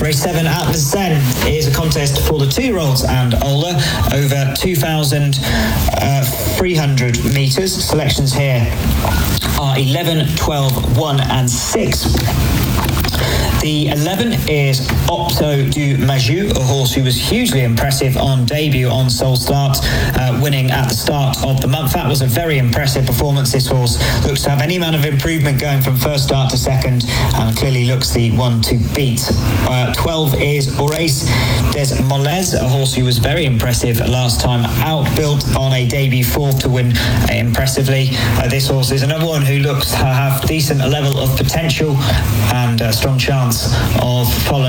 Race 7 at the Seine is a contest for the 2-year-olds and older, over 2,300 metres. Selections here are 11, 12, 1 and 6. The 11 is Opto du Maju, a horse who was hugely impressive on debut on Soul Start, winning at the start of the month. That was a very impressive performance. This horse looks to have any amount of improvement going from first start to second, and clearly looks the one to beat. 12 is Horace des Mollets, a horse who was very impressive last time out, built on a debut fourth to win impressively. This horse is another one who looks to have decent level of potential and a strong chance of following